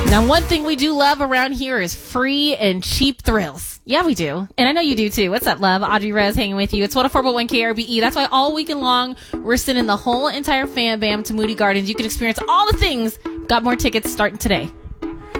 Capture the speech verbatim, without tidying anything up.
Now, one thing we do love around here is free and cheap thrills. Yeah, we do. And I know you do too. What's up, love? Audrey Rez hanging with you. It's one oh four point one K R B E. That's why all weekend long, we're sending the whole entire fan bam to Moody Gardens. You can experience all the things. Got more tickets starting today.